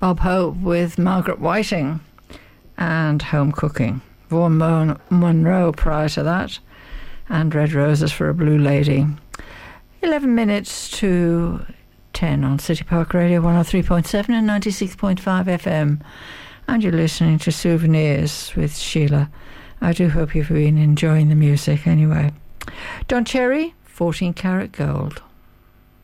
Bob Hope with Margaret Whiting and Home Cooking. Vaughan Monroe prior to that, and Red Roses for a Blue Lady. 11 minutes to 10 on City Park Radio 103.7 and 96.5 FM. And you're listening to Souvenirs with Sheila. I do hope you've been enjoying the music anyway. Don Cherry, 14 Karat Gold.